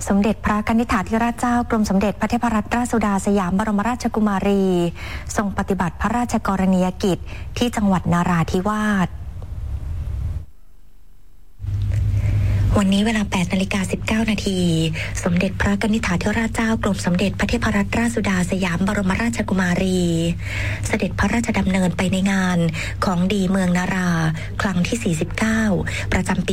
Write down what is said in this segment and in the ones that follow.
สมเด็จพระกนิษฐาธิราชเจ้ากรมสมเด็จพระเทพรัตนราชสุดาสยามบรมราชกุมารีทรงปฏิบัติพระราชกรณียกิจที่จังหวัดนราธิวาสวันนี้เวลา 8:19 นาทีสมเด็จพระกนิษฐาธิราชเจ้ากรมสมเด็จพระเทพรัตนราชสุดาสยามบรมราชกุมารีเสด็จพระราชดำเนินไปในงานของดีเมืองนาราครั้งที่ 49 ประจำปี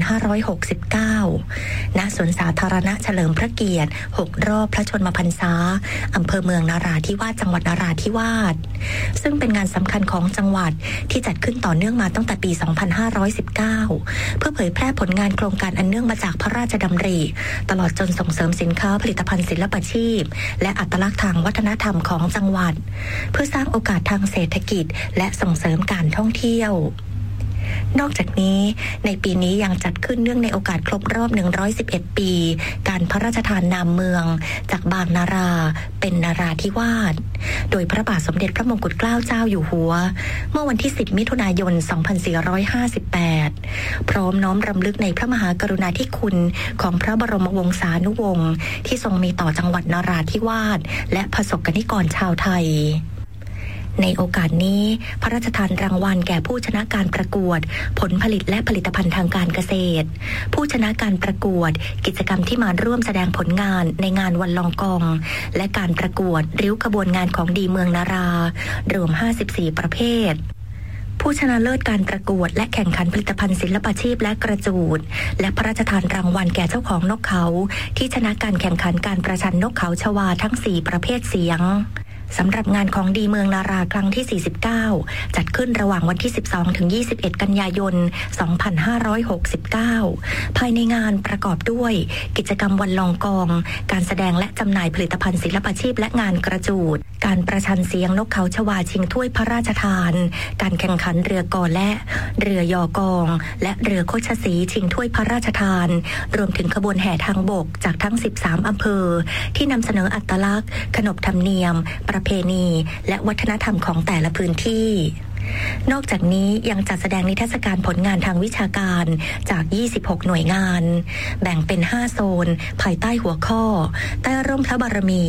2569 ณ สวนสาธารณะเฉลิมพระเกียรติ 6 รอบพระชนมพรรษาอำเภอเมืองนาราธิวาสจังหวัดนราธิวาสซึ่งเป็นงานสำคัญของจังหวัดที่จัดขึ้นต่อเนื่องมาตั้งแต่ปี 2519 เพื่อเผยแพร่ผลงานโครงการอันเนื่องมาจากพระราชดำริตลอดจนส่งเสริมสินค้าผลิตภัณฑ์ศิลปาชีพและอัตลักษณ์ทางวัฒนธรรมของจังหวัดเพื่อสร้างโอกาสทางเศรษฐกิจและส่งเสริมการท่องเที่ยวนอกจากนี้ในปีนี้ยังจัดขึ้นเนื่องในโอกาสครบรอบ111ปีการพระราชทานนามเมืองจากบางนาราเป็นนราธิวาสโดยพระบาทสมเด็จพระมงกุฎเกล้าเจ้าอยู่หัวเมื่อวันที่10มิถุนายน2458พร้อมน้อมรำลึกในพระมหากรุณาธิคุณของพระบรมวงศานุวงศ์ที่ทรงมีต่อจังหวัดนราธิวาสและประสบกนิกรชาวไทยในโอกาสนี้พระราชทานรางวัลแก่ผู้ชนะการประกวดผลผลิตและผลิตภัณฑ์ทางการเกษตรผู้ชนะการประกวดกิจกรรมที่มาร่วมแสดงผลงานในงานวันลองกองและการประกวดริ้วขบวนงานของดีเมืองนารารวม54ประเภทผู้ชนะเลิศการประกวดและแข่งขันผลิตภัณฑ์ศิลปาชีพและกระจูดและพระราชทานรางวัลแก่เจ้าของนกเขาที่ชนะการแข่งขันการประชันนกเขาชวาทั้ง4ประเภทเสียงสำหรับงานของดีเมืองนาราครั้งที่ 49 จัดขึ้นระหว่างวันที่ 12 ถึง 21 กันยายน 2569 ภายในงานประกอบด้วยกิจกรรมวันลองกองการแสดงและจำหน่ายผลิตภัณฑ์ศิลปาชีพและงานกระจูดการประชันเสียงนกเขาชวาชิงถ้วยพระราชทานการแข่งขันเรือกอและเรือยอกองและเรือโคชสีชิงถ้วยพระราชทานรวมถึงขบวนแห่ทางบกจากทั้ง 13 อำเภอที่นำเสนออัตลักษณ์ขนบธรรมเนียมประเพณีและวัฒนธรรมของแต่ละพื้นที่นอกจากนี้ยังจัดแสดงนิทรรศการผลงานทางวิชาการจาก26หน่วยงานแบ่งเป็น5โซนภายใต้หัวข้อใต้ร่มพระบารมี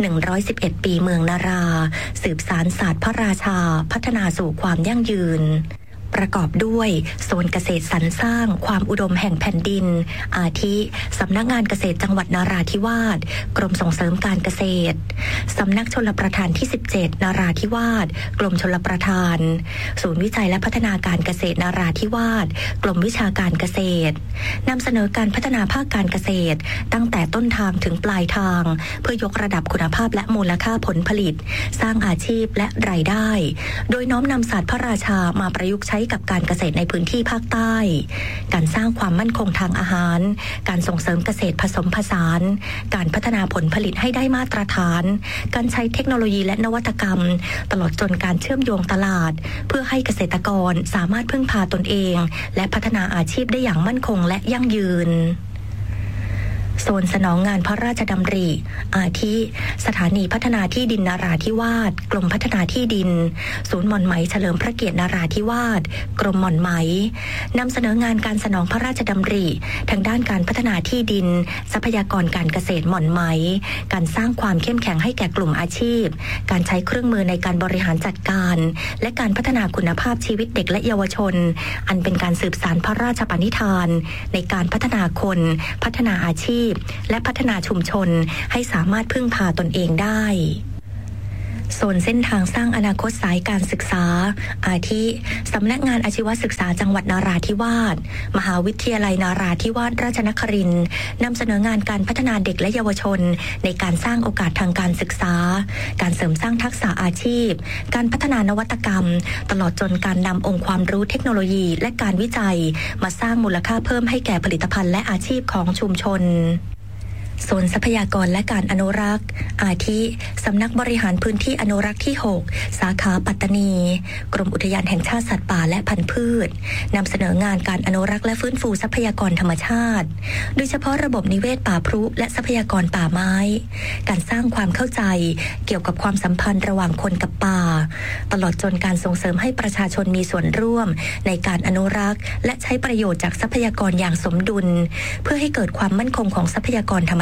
111ปีเมืองนาราสืบสานศาสตร์พระราชาพัฒนาสู่ความยั่งยืนประกอบด้วยโซนเกษตรสรรสร้างความอุดมแห่งแผ่นดินอาทิสำนักงานเกษตรจังหวัดนราธิวาสกรมส่งเสริมการเกษตรสำนักชลประทานที่17นราธิวาสกรมชลประทานศูนย์วิจัยและพัฒนาการเกษตรนราธิวาสกรมวิชาการเกษตรนำเสนอการพัฒนาภาคการเกษตรตั้งแต่ต้นทางถึงปลายทางเพื่อยกระดับคุณภาพและมูลค่าผลผลิตสร้างอาชีพและรายได้โดยน้อมนำศาสตร์พระราชามาประยุกต์ใช้กับการเกษตรในพื้นที่ภาคใต้การสร้างความมั่นคงทางอาหารการส่งเสริมเกษตรผสมผสานการพัฒนาผลผลิตให้ได้มาตรฐานการใช้เทคโนโลยีและนวัตกรรมตลอดจนการเชื่อมโยงตลาดเพื่อให้เกษตรกรสามารถพึ่งพาตนเองและพัฒนาอาชีพได้อย่างมั่นคงและยั่งยืนโซนสนองงานพระราชดำริอาทิสถานีพัฒนาที่ดินนราธิวาสกรมพัฒนาที่ดินศูนย์หม่อนไหมเฉลิมพระเกียรตินราธิวาสกรมหม่อนไหมนำเสนองานการสนองพระราชดำริทางด้านการพัฒนาที่ดินทรัพยากรการเกษตรหม่อนไหมการสร้างความเข้มแข็งให้แก่กลุ่มอาชีพการใช้เครื่องมือในการบริหารจัดการและการพัฒนาคุณภาพชีวิตเด็กและเยาวชนอันเป็นการสืบสานพระราชปณิธานในการพัฒนาคนพัฒนาอาชีพและพัฒนาชุมชนให้สามารถพึ่งพาตนเองได้โซนเส้นทางสร้างอนาคตสายการศึกษาอาทิสำนักงานอาชีวศึกษาจังหวัดนราธิวาสมหาวิทยาลัยนราธิวาสราชนครินทร์นำเสนองานการพัฒนาเด็กและเยาวชนในการสร้างโอกาสทางการศึกษาการเสริมสร้างทักษะอาชีพการพัฒนานวัตกรรมตลอดจนการนำองค์ความรู้เทคโนโลยีและการวิจัยมาสร้างมูลค่าเพิ่มให้แก่ผลิตภัณฑ์และอาชีพของชุมชนโซนทรัพยากรและการอนุรักษ์อาทิสำนักบริหารพื้นที่อนุรักษ์ที่6สาขาปัตตานีกรมอุทยานแห่งชาติสัตว์ป่าและพันธุ์พืชนำเสนองานการอนุรักษ์และฟื้นฟูทรัพยากรธรรมชาติโดยเฉพาะระบบนิเวศป่าพรุและทรัพยากรป่าไม้การสร้างความเข้าใจเกี่ยวกับความสัมพันธ์ระหว่างคนกับป่าตลอดจนการส่งเสริมให้ประชาชนมีส่วนร่วมในการอนุรักษ์และใช้ประโยชน์จากทรัพยากรอย่างสมดุลเพื่อให้เกิดความมั่นคงของทรัพยากรธรรมช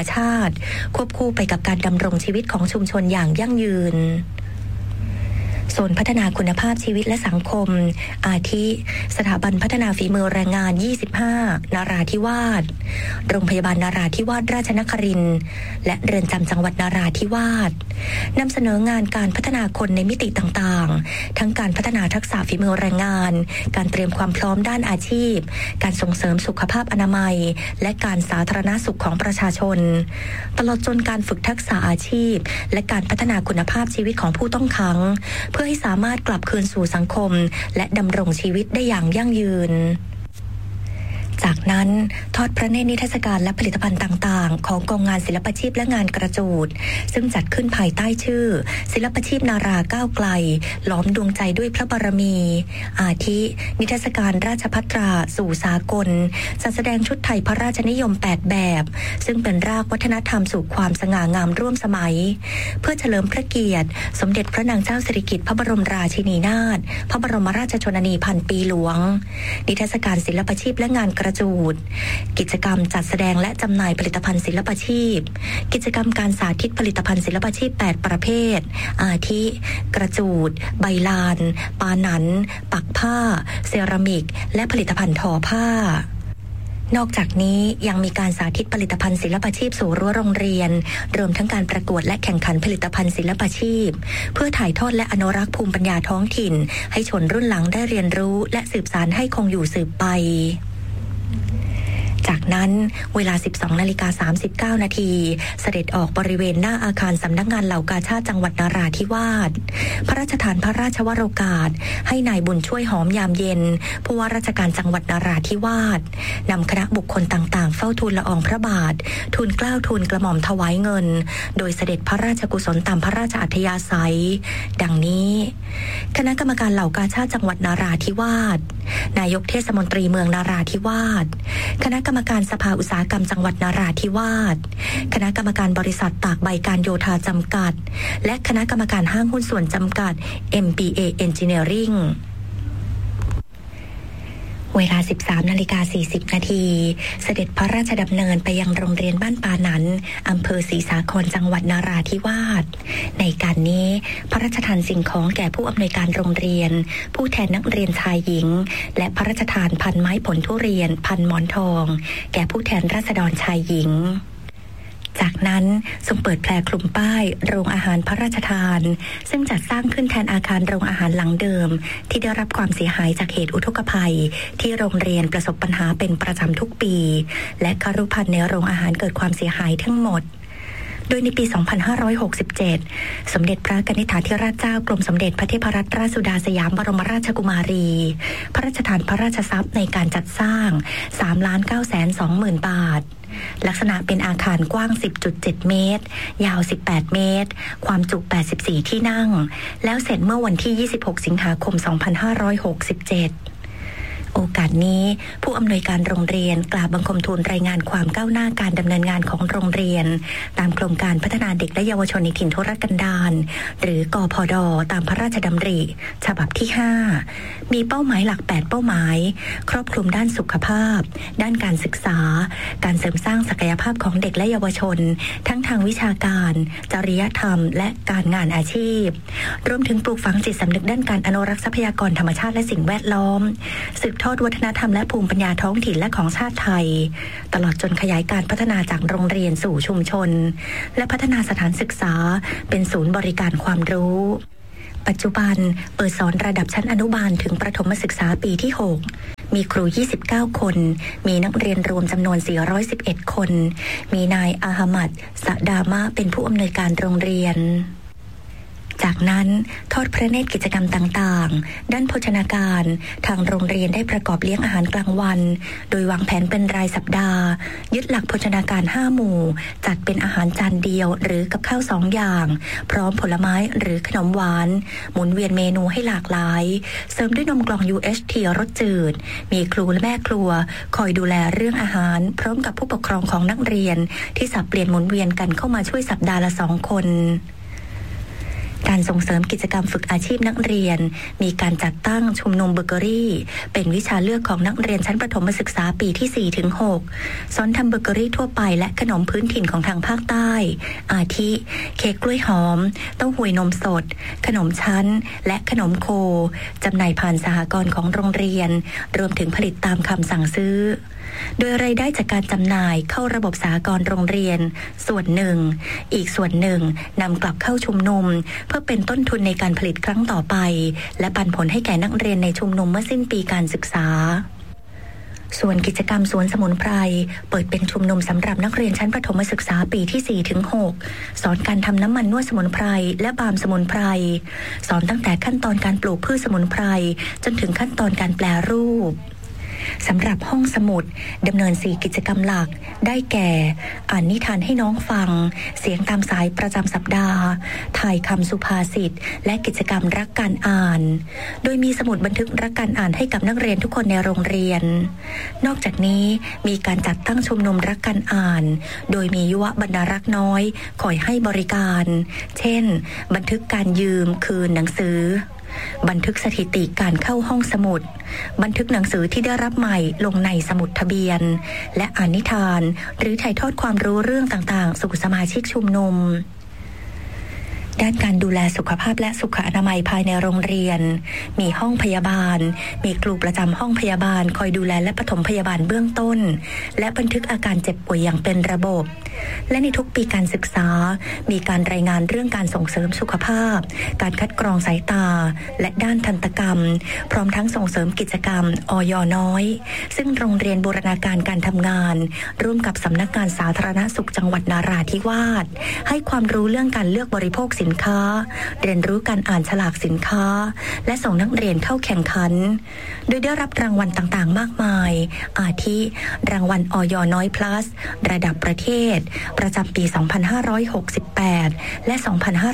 ชาติควบคู่ไปกับการดำรงชีวิตของชุมชนอย่างยั่งยืนส่วนพัฒนาคุณภาพชีวิตและสังคมอาทิสถาบันพัฒนาฝีมือแรงงาน25นราธิวาสโรงพยาบาลนราธิวาสราชนครินทร์และเรือนจำจังหวัดนราธิวาสนำเสนองานการพัฒนาคนในมิติต่างๆทั้งการพัฒนาทักษะฝีมือแรงงานการเตรียมความพร้อมด้านอาชีพการส่งเสริมสุขภาพอนามัยและการสาธารณสุขของประชาชนตลอดจนการฝึกทักษะอาชีพและการพัฒนาคุณภาพชีวิตของผู้ต้องขังเพื่อให้สามารถกลับคืนสู่สังคมและดำรงชีวิตได้อย่างยั่งยืนจากนั้นทอดพระเนตรนิทรรศการและผลิตภัณฑ์ต่างๆของกองงานศิลปาชีพและงานกระจูดซึ่งจัดขึ้นภายใต้ชื่อศิลปาชีพนาราก้าวไกลล้อมดวงใจด้วยพระบารมีอาทินิทรรศการราชภัตราสู่สากลจัดแสดงชุดไทยพระราชนิยม8แบบซึ่งเป็นรากวัฒนธรรมสู่ความสง่างามร่วมสมัยเพื่อเฉลิมพระเกียรติสมเด็จพระนางเจ้าสิริกิติ์พระบรมราชินีนาถพระบรมราชชนนีพันปีหลวงนิทรรศการศิลปาชีพและงานกระจูดกิจกรรมจัดแสดงและจำหน่ายผลิตภัณฑ์ศิลปาชีพกิจกรรมการสาธิตผลิตภัณฑ์ศิลปาชีพ8ประเภทอาทิกระจูดใบลานปาหนันปักผ้าเซรามิกและผลิตภัณฑ์ทอผ้านอกจากนี้ยังมีการสาธิตผลิตภัณฑ์ศิลปาชีพสู่รั้วโรงเรียนรวมทั้งการประกวดและแข่งขันผลิตภัณฑ์ศิลปาชีพเพื่อถ่ายทอดและอนุรักษ์ภูมิปัญญาท้องถิ่นให้ชนรุ่นหลังได้เรียนรู้และสืบสานให้คงอยู่สืบไปจากนั้นเวลา 12:39 นาทีเสด็จออกบริเวณหน้าอาคารสำนักงานเหล่ากาชาดจังหวัดนราธิวาสพระราชทานพระราชวโรกาสให้นายบุญช่วยหอมยามเย็นผู้ว่าราชการจังหวัดนราธิวาสนำคณะบุคคลต่างๆเฝ้าทูลละอองพระบาททูลเกล้าทูลกระหม่อมถวายเงินโดยเสด็จพระราชกุศลตามพระราชอัธยาศัยดังนี้คณะกรรมการเหล่ากาชาดจังหวัดนราธิวาสนายกเทศมนตรีเมืองนราธิวาสคณะกรรมการสภาอุตสาหกรรมจังหวัดนราธิวาสคณะกรรมการบริษัทตากใบการโยธาจำกัดและคณะกรรมการห้างหุ้นส่วนจำกัด MBA Engineeringเวลา 13:40 นาทีเสด็จพระราชดำเนินไปยังโรงเรียนบ้านปาหนันอำเภอศรีสาครจังหวัดนราธิวาสในการนี้พระราชทานสิ่งของแก่ผู้อำนวยการโรงเรียนผู้แทนนักเรียนชายหญิงและพระราชทานพันไม้ผลทุเรียนพันหมอนทองแก่ผู้แทนราษฎรชายหญิงจากนั้นทรงเปิดแพร่คลุมป้ายโรงอาหารพระราชทานซึ่งจัดสร้างขึ้นแทนอาคารโรงอาหารหลังเดิมที่ได้รับความเสียหายจากเหตุอุทกภัยที่โรงเรียนประสบปัญหาเป็นประจำทุกปีและคฤภัณฑ์ในโรงอาหารเกิดความเสียหายทั้งหมดโดยในปี 2567 สมเด็จพระกนิษฐาธิราชเจ้ากรมสมเด็จพระเทพรัตนราชสุดาสยามบรมราชกุมารีพระราชทานพระราชทรัพย์ในการจัดสร้าง 3,920,000 บาทลักษณะเป็นอาคารกว้าง 10.7 เมตรยาว 18 เมตรความจุ 84 ที่นั่งแล้วเสร็จเมื่อวันที่ 26 สิงหาคม 2567โอกาสนี้ผู้อำนวยการโรงเรียนกล่าวบังคมทูลรายงานความก้าวหน้าการดำเนินงานของโรงเรียนตามโครงการพัฒนาเด็กและเยาวชนในถิ่นทุรกันดารหรือกพด.ตามพระราชดำริฉบับที่ 5มีเป้าหมายหลัก8เป้าหมายครอบคลุมด้านสุขภาพด้านการศึกษาการเสริมสร้างศักยภาพของเด็กและเยาวชนทั้งทางวิชาการจริยธรรมและการงานอาชีพรวมถึงปลูกฝังจิตสำนึกด้านการอนุรักษ์ทรัพยากรธรรมชาติและสิ่งแวดล้อมสืบทอดวัฒนธรรมและภูมิปัญญาท้องถิ่นและของชาติไทยตลอดจนขยายการพัฒนาจากโรงเรียนสู่ชุมชนและพัฒนาสถานศึกษาเป็นศูนย์บริการความรู้ปัจจุบันเปิดสอนระดับชั้นอนุบาลถึงประถมศึกษาปีที่ 6มีครู29คนมีนักเรียนรวมจำนวน411คนมีนายอาฮมัดสะดามะเป็นผู้อำนวยการโรงเรียนจากนั้นทอดพระเนตรกิจกรรมต่างๆด้านโภชนาการทางโรงเรียนได้ประกอบเลี้ยงอาหารกลางวันโดยวางแผนเป็นรายสัปดาห์ยึดหลักโภชนาการ5หมู่จัดเป็นอาหารจานเดียวหรือกับข้าว2อย่างพร้อมผลไม้หรือขนมหวานหมุนเวียนเมนูให้หลากหลายเสริมด้วยนมกล่อง UHT รสจืดมีครูและแม่ครัวคอยดูแลเรื่องอาหารพร้อมกับผู้ปกครองของนักเรียนที่สับเปลี่ยนหมุนเวียนกันเข้ามาช่วยสัปดาห์ละ2คนการส่งเสริมกิจกรรมฝึกอาชีพนักเรียนมีการจัดตั้งชุมนุมเบเกอรี่เป็นวิชาเลือกของนักเรียนชั้นประถมศึกษาปีที่ 4-6 สอนทำเบเกอรี่ทั่วไปและขนมพื้นถิ่นของทางภาคใต้อาทิเค้กกล้วยหอมเต้าหู้นมสดขนมชั้นและขนมโคจำหน่ายผ่านสหกรณ์ของโรงเรียนรวมถึงผลิตตามคำสั่งซื้อโดยรายได้จากการจำหน่ายเข้าระบบสหกรณ์โรงเรียนส่วนหนึ่งอีกส่วนหนึ่งนำกลับเข้าชุมนุมเพื่อเป็นต้นทุนในการผลิตครั้งต่อไปและปันผลให้แก่นักเรียนในชุมนุมเมื่อสิ้นปีการศึกษาส่วนกิจกรรมสวนสมุนไพรเปิดเป็นชุมนุมสำหรับนักเรียนชั้นประถมศึกษาปีที่ 4-6 สอนการทำน้ำมันนวดสมุนไพรและบาล์มสมุนไพรสอนตั้งแต่ขั้นตอนการปลูกพืชสมุนไพรจนถึงขั้นตอนการแปรรูปสำหรับห้องสมุดดำเนิน4กิจกรรมหลักได้แก่อ่านนิทานให้น้องฟังเสียงตามสายประจำสัปดาห์ถ่ายคำสุภาษิตและกิจกรรมรักการอ่านโดยมีสมุดบันทึกรักการอ่านให้กับนักเรียนทุกคนในโรงเรียนนอกจากนี้มีการจัดตั้งชุมนุมรักการอ่านโดยมียุวบรรณารักษ์น้อยคอยให้บริการเช่นบันทึกการยืมคืนหนังสือบันทึกสถิติการเข้าห้องสมุดบันทึกหนังสือที่ได้รับใหม่ลงในสมุดทะเบียนและอ่านนิทานหรือถ่ายทอดความรู้เรื่องต่างๆสู่สมาชิกชุมนุมด้านการดูแลสุขภาพและสุขอนามัยภายในโรงเรียนมีห้องพยาบาลมีครูประจำห้องพยาบาลคอยดูแลและปฐมพยาบาลเบื้องต้นและบันทึกอาการเจ็บป่วยอย่างเป็นระบบและในทุกปีการศึกษามีการรายงานเรื่องการส่งเสริมสุขภาพการคัดกรองสายตาและด้านทันตกรรมพร้อมทั้งส่งเสริมกิจกรรมอย.น้อยซึ่งโรงเรียนบูรณาการการทำงานร่วมกับสำนักงานสาธารณสุขจังหวัดนราธิวาสให้ความรู้เรื่องการเลือกบริโภคสินค้าเรียนรู้การอ่านฉลากสินค้าและส่งนักเรียนเข้าแข่งขันโดยได้รับรางวัลต่างๆมากมายอาทิรางวัลอย.น้อย plus ระดับประเทศประจำปี 2568 และ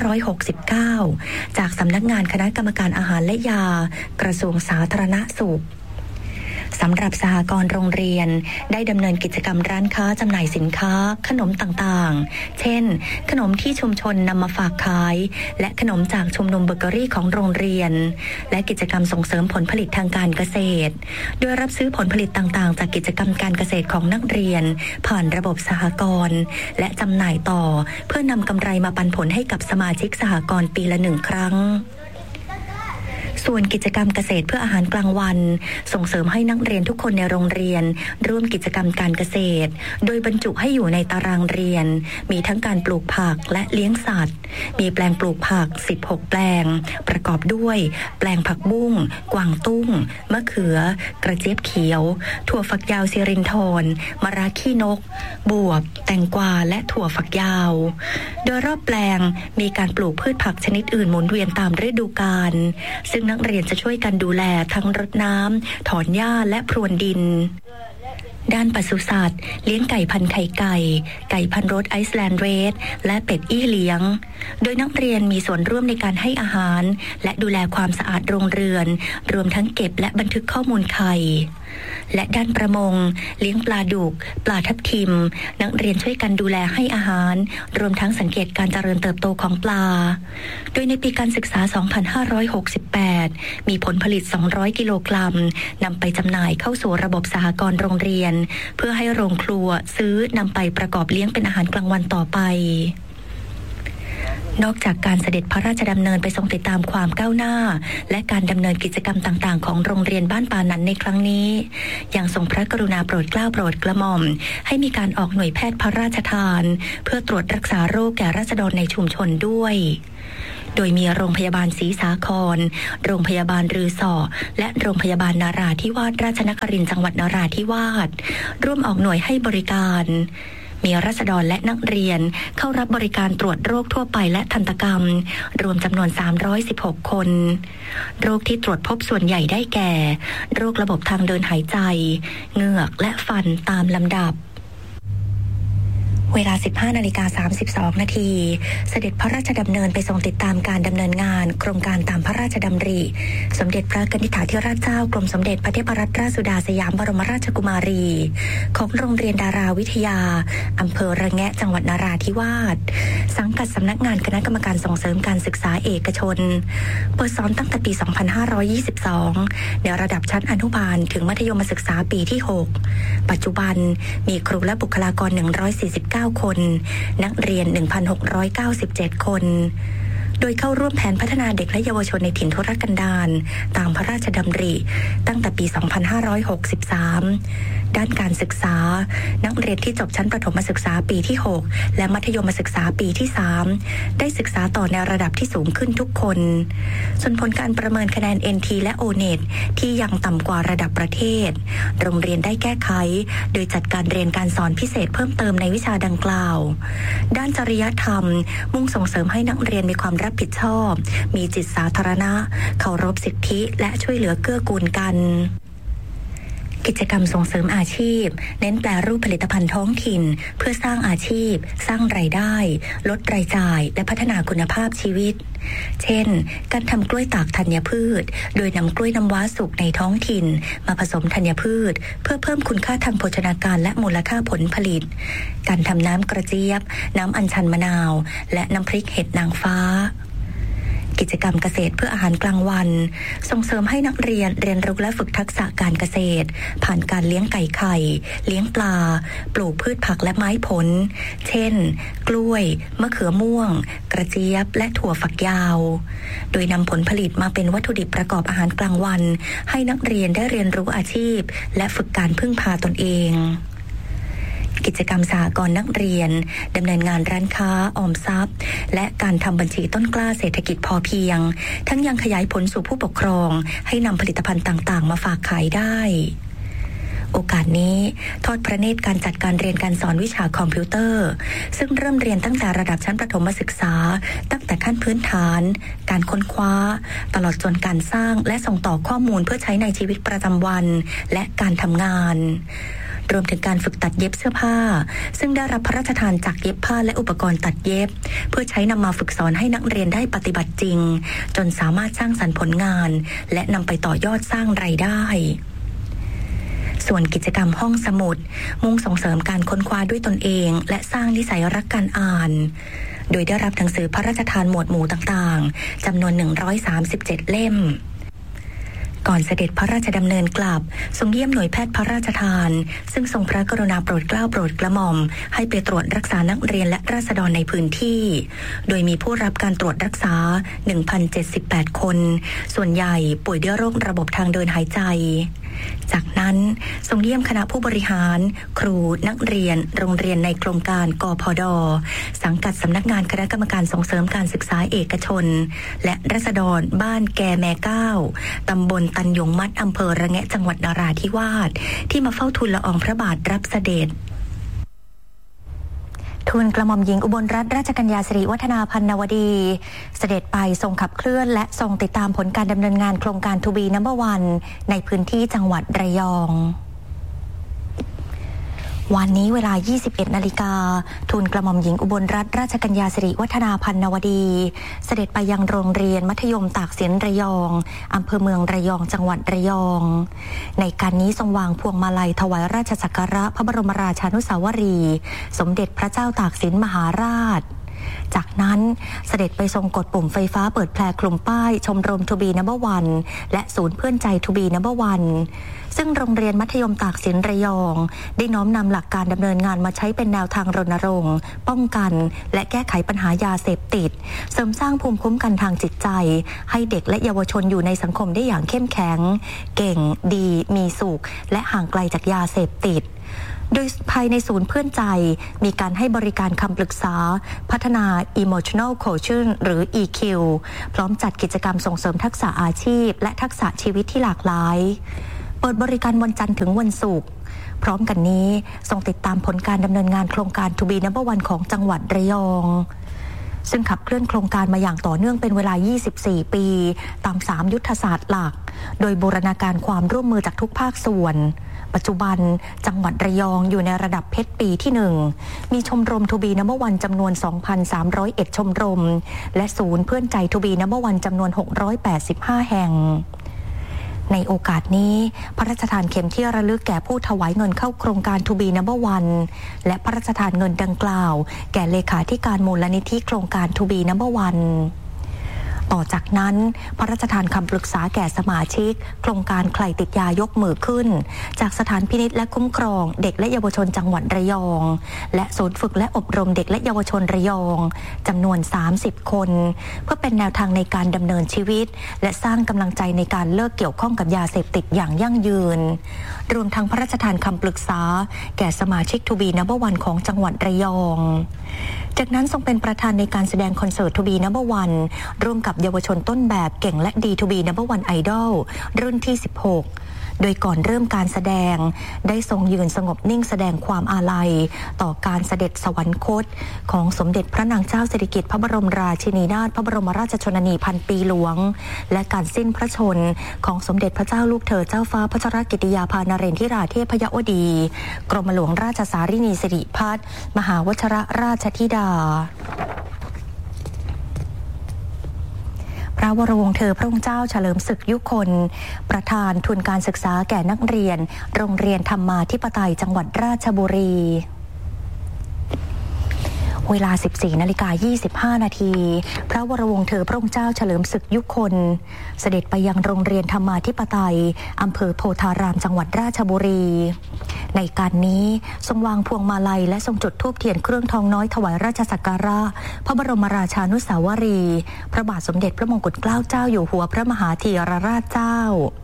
2569 จากสำนักงานคณะกรรมการอาหารและยากระทรวงสาธารณสุขสำหรับสหกรณ์โรงเรียนได้ดำเนินกิจกรรมร้านค้าจำหน่ายสินค้าขนมต่างๆเช่นขนมที่ชุมชนนำมาฝากขายและขนมจากชุมนุมเบเกอรี่ของโรงเรียนและกิจกรรมส่งเสริมผลผลิตทางการเกษตรโดยรับซื้อผลผลิตต่างๆจากกิจกรรมการเกษตรของนักเรียนผ่านระบบสหกรณ์และจำหน่ายต่อเพื่อนำกำไรมาปันผลให้กับสมาชิกสหกรณ์ปีละ1 ครั้งส่วนกิจกรรมเกษตรเพื่ออาหารกลางวันส่งเสริมให้นักเรียนทุกคนในโรงเรียนร่วมกิจกรรมการเกษตรโดยบรรจุให้อยู่ในตารางเรียนมีทั้งการปลูกผักและเลี้ยงสัตว์มีแปลงปลูกผัก16แปลงประกอบด้วยแปลงผักบุ้งกวางตุ้งมะเขือกระเจี๊ยบเขียวถั่วฝักยาวสิรินธรมะระขี้นกบวบแตงกวาและถั่วฝักยาวโดยรอบแปลงมีการปลูกพืชผักชนิดอื่นหมุนเวียนตามฤดูกาลซึ่งนักเรียนจะช่วยกันดูแลทั้งรดน้ำถอนหญ้าและพรวนดินด้านปศุสัตว์เลี้ยงไก่พันธุ์ไข่ไก่พันธุ์รสไอซ์แลนด์เรดและเป็ดอี้เลี้ยงโดยนักเรียนมีส่วนร่วมในการให้อาหารและดูแลความสะอาดโรงเรือนรวมทั้งเก็บและบันทึกข้อมูลไข่และด้านประมงเลี้ยงปลาดุกปลาทับทิมนักเรียนช่วยกันดูแลให้อาหารรวมทั้งสังเกตการเจริญเติบโตของปลาโดยในปีการศึกษา 2568 มีผลผลิต200 กิโลกรัมนำไปจำหน่ายเข้าสู่ระบบสหกรณ์โรงเรียนเพื่อให้โรงครัวซื้อนำไปประกอบเลี้ยงเป็นอาหารกลางวันต่อไปนอกจากการเสด็จพระราชดำเนินไปทรงติดตามความก้าวหน้าและการดำเนินกิจกรรมต่างๆของโรงเรียนบ้านปานันในครั้งนี้ยังทรงพระกรุณาโปรดเกล้าโปรดกระหม่อมให้มีการออกหน่วยแพทย์พระราชทานเพื่อตรวจรักษาโรคแก่ราษฎรในชุมชนด้วยโดยมีโรงพยาบาลศรีสาครโรงพยาบาลรือสอและโรงพยาบาลนาราธิวาสราชนครินทร์จังหวัดนราธิวาสร่วมออกหน่วยให้บริการมีราษฎรและนักเรียนเข้ารับบริการตรวจโรคทั่วไปและทันตกรรมรวมจำนวน316คนโรคที่ตรวจพบส่วนใหญ่ได้แก่โรคระบบทางเดินหายใจเหงือกและฟันตามลำดับเวลา 15:32 นาทีเสด็จพระราชดำเนินไปทรงติดตามการดำเนินงานโครงการตามพระราชดำริสมเด็จพระกนิษฐาธิราชเจ้ากรมสมเด็จพระเทพรัตนราชสุดาสยามบรมราชกุมารีของโรงเรียนดาราวิทยาอำเภอระแงะจังหวัดนราธิวาสสังกัดสำนักงานคณะกรรมการส่งเสริมการศึกษาเอกชนเปิดสอนตั้งแต่ปี 2522 ในระดับชั้นอนุบาลถึงมัธยมศึกษาปีที่ 6 ปัจจุบันมีครูและบุคลากร 149 คนนักเรียน 1,697 คนโดยเข้าร่วมแผนพัฒนาเด็กและเยาวชนในถิ่นทุรกันดารตามพระราชดำริตั้งแต่ปี 2563 ด้านการศึกษานักเรียนที่จบชั้นประถมศึกษาปีที่ 6 และมัธยมศึกษาปีที่ 3 ได้ศึกษาต่อในระดับที่สูงขึ้นทุกคนส่วนผลการประเมินคะแนน NT และ O-NET ที่ยังต่ำกว่าระดับประเทศโรงเรียนได้แก้ไขโดยจัดการเรียนการสอนพิเศษเพิ่มเติมในวิชาดังกล่าวด้านจริยธรรมมุ่งส่งเสริมให้นักเรียนมีความรับผิดชอบมีจิตสาธารณะเคารพสิทธิและช่วยเหลือเกื้อกูลกันกิจกรรมส่งเสริมอาชีพเน้นแปรรูปผลิตภัณฑ์ท้องถิ่นเพื่อสร้างอาชีพสร้างรายได้ลดรายจ่ายและพัฒนาคุณภาพชีวิตเช่นการทำกล้วยตากธัญพืชโดยนำกล้วยน้ำว้าสุกในท้องถิ่นมาผสมธัญพืชเพื่อเพิ่มคุณค่าทางโภชนาการและมูลค่าผลผลิตการทำน้ำกระเจี๊ยบน้ำอัญชันมะนาวและน้ำพริกเห็ดนางฟ้ากิจกรรมเกษตรเพื่ออาหารกลางวันส่งเสริมให้นักเรียนเรียนรู้และฝึกทักษะการเกษตรผ่านการเลี้ยงไก่ไข่เลี้ยงปลาปลูกพืชผักและไม้ผลเช่นกล้วยมะเขือม่วงกระเจี๊ยบและถั่วฝักยาวโดยนำผลผลิตมาเป็นวัตถุดิบประกอบอาหารกลางวันให้นักเรียนได้เรียนรู้อาชีพและฝึกการพึ่งพาตนเองกิจกรรมสหกรณ์นักเรียนดำเนินงานร้านค้าออมทรัพย์และการทำบัญชีต้นกล้าเศรษฐกิจพอเพียงทั้งยังขยายผลสู่ผู้ปกครองให้นำผลิตภัณฑ์ต่างๆมาฝากขายได้โอกาสนี้ทอดพระเนตรการจัดการเรียนการสอนวิชาคอมพิวเตอร์ซึ่งเริ่มเรียนตั้งแต่ระดับชั้นประถมศึกษาตั้งแต่ขั้นพื้นฐานการค้นคว้าตลอดจนการสร้างและส่งต่อข้อมูลเพื่อใช้ในชีวิตประจำวันและการทำงานรวมถึงการฝึกตัดเย็บเสื้อผ้าซึ่งได้รับพระราชทานจากเย็บผ้าและอุปกรณ์ตัดเย็บเพื่อใช้นำมาฝึกสอนให้นักเรียนได้ปฏิบัติจริงจนสามารถสร้างสรรค์ผลงานและนำไปต่อยอดสร้างรายได้ส่วนกิจกรรมห้องสมุดมุ่งส่งเสริมการค้นคว้าด้วยตนเองและสร้างนิสัยรักการอ่านโดยได้รับหนังสือพระราชทานหมวดหมู่ต่างๆจำนวน137เล่มก่อนเสด็จพระราชดำเนินกลับทรงเยี่ยมหน่วยแพทย์พระราชทานซึ่งทรงพระกรุณาโปรดเกล้าโปรดกระหม่อมให้ไปตรวจรักษานักเรียนและราษฎรในพื้นที่โดยมีผู้รับการตรวจรักษา 1,078 คนส่วนใหญ่ป่วยด้วยโรคระบบทางเดินหายใจจากนั้นทรงเยี่ยมคณะผู้บริหารครูนักเรียนโรงเรียนในโครงการกพด.สังกัดสำนักงานคณะกรรมการส่งเสริมการศึกษาเอกชนและราษฎรบ้านแกแม่9ตำบลตันหยงมัดอำเภอระแงะจังหวัดนราธิวาสที่มาเฝ้าทูลละอองพระบาทรับเสด็จทูลกระหม่อมหญิงอุบลรัตนราชกัญญาสิริวัฒนาพันนวดีเสด็จไปทรงขับเคลื่อนและทรงติดตามผลการดำเนินงานโครงการ To be Number One ในพื้นที่จังหวัดระยองวันนี้เวลา 21 นาฬิกาทูลกระหม่อมหญิงอุบลรัตนราชกัญญาสิริวัฒนาพันนวดีเสด็จไปยังโรงเรียนมัธยมตากสินระยองอำเภอเมืองระยองจังหวัดระยองในการนี้ทรงวางพวงมาลัยถวายราชสักการะพระบรมราชานุสาวรีย์สมเด็จพระเจ้าตากสินมหาราชจากนั้นเสด็จไปทรงกดปุ่มไฟฟ้าเปิดแพร่คลุมป้ายชมรม To be Number One และศูนย์เพื่อนใจ To be Number One ซึ่งโรงเรียนมัธยมตากสินระยองได้น้อมนำหลักการดำเนินงานมาใช้เป็นแนวทางรณรงค์ป้องกันและแก้ไขปัญหายาเสพติดเสริมสร้างภูมิคุ้มกันทางจิตใจให้เด็กและเยาวชนอยู่ในสังคมได้อย่างเข้มแข็งเก่งดีมีสุขและห่างไกลจากยาเสพติดโดยภายในศูนย์เพื่อนใจมีการให้บริการคำปรึกษาพัฒนา Emotional Coaching หรือ EQ พร้อมจัดกิจกรรมส่งเสริมทักษะอาชีพและทักษะชีวิตที่หลากหลายเปิดบริการวันจันทร์ถึงวันศุกร์พร้อมกันนี้ทรงติดตามผลการดำเนินงานโครงการ To be Number One ของจังหวัดระยองซึ่งขับเคลื่อนโครงการมาอย่างต่อเนื่องเป็นเวลา 24 ปีตาม 3 ยุทธศาสตร์หลักโดยบูรณาการความร่วมมือจากทุกภาคส่วนปัจจุบันจังหวัดระยองอยู่ในระดับเพชรปีที่1มีชมรมทูบีนัมเบอร์วันจำนวน 2,301 ชมรมและศูนย์เพื่อนใจทูบีนัมเบอร์วันจำนวน685แห่งในโอกาสนี้พระราชทานเข็มที่ระลึกแก่ผู้ถวายเงินเข้าโครงการทูบีนัมเบอร์วันและพระราชทานเงินดังกล่าวแก่เลขาธิการมูลนิธิโครงการทูบีนัมเบอร์วันต่อจากนั้นพระราชทานคำปรึกษาแก่สมาชิกโครงการใครติดยายกมือขึ้นจากสถานพินิจและคุ้มครองเด็กและเยาวชนจังหวัดระยองและศูนย์ฝึกและอบรมเด็กและเยาวชนระยองจำนวน30คนเพื่อเป็นแนวทางในการดำเนินชีวิตและสร้างกำลังใจในการเลิกเกี่ยวข้องกับยาเสพติดอย่างยั่งยืนรวมทั้งพระราชทานคำปรึกษาแก่สมาชิกทูบีนัมเบอร์วันของจังหวัดระยองจากนั้นทรงเป็นประธานในการแสดงคอนเสิร์ตทูบีนัมเบอร์วันร่วมกับเยาวชนต้นแบบเก่งและดีทูบีนัมเบอร์วันไอดอลรุ่นที่16โดยก่อนเริ่มการแสดงได้ทรงยืนสงบนิ่งแสดงความอาลัยต่อการเสด็จสวรรคตของสมเด็จพระนางเจ้าสิริกิติ์พระบรมราชินีนาถพระบรมราชชนนีพันปีหลวงและการสิ้นพระชนของสมเด็จพระเจ้าลูกเธอเจ้าฟ้าพัชรกิติยาภานเรนทิราเทพยวดีกรมหลวงราชสารินีสิริพัฒน์มหาวชรราชธิดาพระวรวงศ์เธอพระองค์เจ้าเฉลิมศึกยุคนประธานทุนการศึกษาแก่นักเรียนโรงเรียนธรรมาธิปไตยจังหวัดราชบุรีเวลา 14:25 นาทีพระวรวงศ์เธอพระองค์เจ้าเฉลิมศึกยุคนเสด็จไปยังโรงเรียนธรรมาธิปไตยอำเภอโพธารามจังหวัดราชบุรีในการนี้ทรงวางพวงมาลัยและทรงจุดธูปเทียนเครื่องทองน้อยถวายราชสักการะพระบรมราชานุสาวรีย์พระบาทสมเด็จพระมงกุฎเกล้าเจ้าอยู่หัวพระมหาธีรราชเจ้า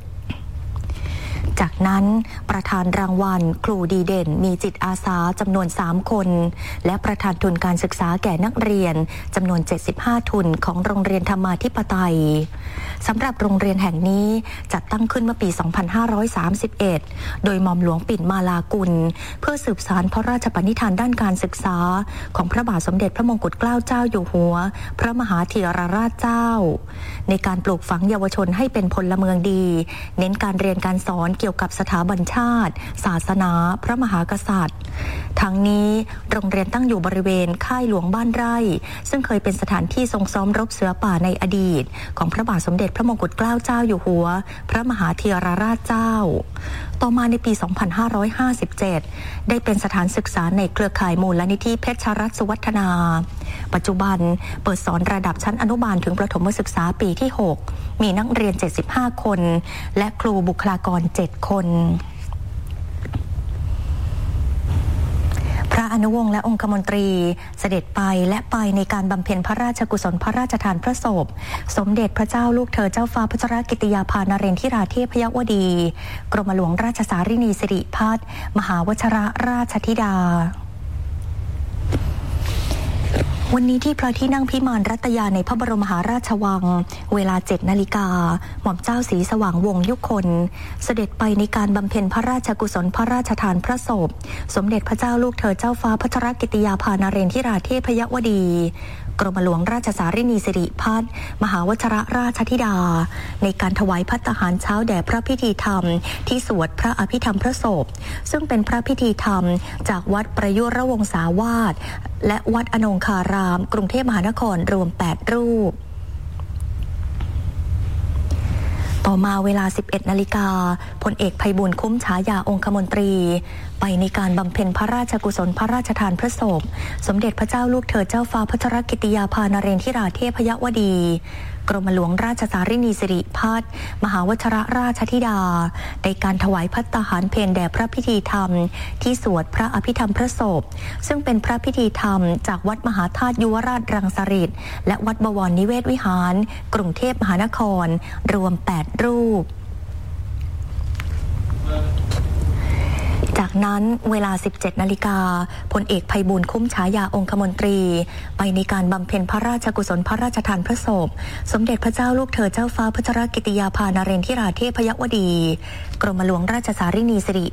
จากนั้นประธานรางวัลครูดีเด่นมีจิตอาสาจำนวน3คนและประธานทุนการศึกษาแก่นักเรียนจำนวน75ทุนของโรงเรียนธรรมาธิปไตยสำหรับโรงเรียนแห่งนี้จัดตั้งขึ้นเมื่อปี 2531 โดยหม่อมหลวงปิ่นมาลากุลเพื่อสืบสานพระราชปณิธานด้านการศึกษาของพระบาทสมเด็จพระมงกุฎเกล้าเจ้าอยู่หัวพระมหาธีรราชเจ้าในการปลูกฝังเยาวชนให้เป็นพลเมืองดีเน้นการเรียนการสอนเกี่ยวกับสถาบันชาติศาสนาพระมหากษัตริย์ทั้งนี้โรงเรียนตั้งอยู่บริเวณค่ายหลวงบ้านไร่ซึ่งเคยเป็นสถานที่ทรงซ้อมรบเสือป่าในอดีตของพระบาทสมเด็จพระมงกุฎเกล้าเจ้าอยู่หัวพระมหาธีรราชเจ้าต่อมาในปี 2557 ได้เป็นสถานศึกษาในเครือข่ายมูลนิธิเพชรรัตน์สุวัฒนาปัจจุบันเปิดสอนระดับชั้นอนุบาลถึงประถมศึกษาปีที่6มีนักเรียน75คนและครูบุคลากร7คนพระอนุวงศ์และองคมนตรีเสด็จไปและไปในการบำเพ็ญพระราชกุศลพระราชทานพระศพสมเด็จพระเจ้าลูกเธอเจ้าฟ้าพัชรกิติยาภานเรนทิราเทพยวดีกรมหลวงราชสารินีสิริพัฒน์มหาวชรราชธิดาวันนี้ที่พระที่นั่งพิมานรัตยาในพระบรมมหาราชวังเวลา 7 นาฬิกาหม่อมเจ้าศรีสว่างวงศ์ยุคนเสด็จไปในการบำเพ็ญพระราชกุศลพระราชทานพระศพสมเด็จพระเจ้าลูกเธอเจ้าฟ้าพัชรกิติยาภานเรนทิราเทพยวดีกรมหลวงราชสารินีสิริพัฒน์มหาวชรราชธิดาในการถวายภัตตาหารเช้าแด่พระพิธีธรรมที่สวดพระอภิธรรมพระศพซึ่งเป็นพระพิธีธรรมจากวัดประยุรวงศาวาสและวัดอนงคารามกรุงเทพมหานครรวม8รูปต่อมาเวลา 11 นาฬิกาพลเอกไพบูลย์คุ้มฉายาองคมนตรีไปในการบำเพ็ญพระราชกุศลพระราชทานพระศพสมเด็จพระเจ้าลูกเธอเจ้าฟ้าพัชรกิติยาภานเรนทิราเทพยวดีกรมหลวงราชสารินีสิริพัฒน์มหาวชรราชธิดาในการถวายภัตตาหารเพลแด่พระพิธีธรรมที่สวดพระอภิธรรมพระศพซึ่งเป็นพระพิธีธรรมจากวัดมหาธาตุยุวราชรังสฤษฎ์และวัดบวรนิเวศวิหารกรุงเทพมหานครรวม8รูปจากนั้นเวลา 17 นาฬิกาพลเอกไพบูลย์คุ้มฉายาองคมนตรีไปในการบำเพ็ญพระราชกุศลพระราชทานพระศพสมเด็จพระเจ้าลูกเธอเจ้าฟ้าพัชรกิติยาภานเรนทิราเทพยวดีกรมหลวงราชสารินีสิริ